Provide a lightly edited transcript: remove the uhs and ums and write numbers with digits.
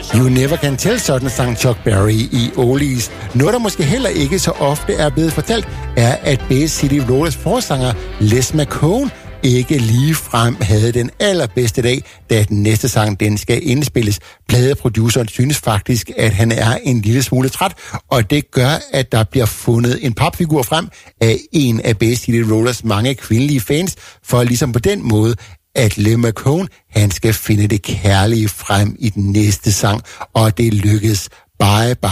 You Never Can Tell, sådan sang Chuck Berry i Oldies. Noget, der måske heller ikke så ofte er blevet fortalt, er, at Bay City Rollers forsanger Les McCone ikke ligefrem havde den allerbedste dag, da den næste sang, den skal indspilles. Pladeproduceren synes faktisk, at han er en lille smule træt, og det gør, at der bliver fundet en papfigur frem af en af Bay City Rollers mange kvindelige fans, for ligesom på den måde, at Les McCone, han skal finde det kærlige frem i den næste sang, og det lykkes. Bye, bye.